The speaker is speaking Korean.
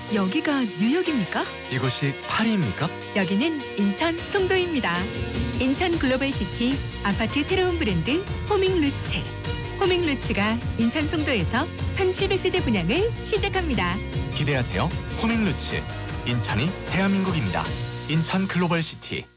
여기가 뉴욕입니까? 이곳이 파리입니까? 여기는 인천 송도입니다. 인천 글로벌시티 아파트 새로운 브랜드 호밍루츠. 호밍루츠가 인천 송도에서 1700세대 분양을 시작합니다. 기대하세요. 호밍루츠. 인천이 대한민국입니다. 인천 글로벌시티.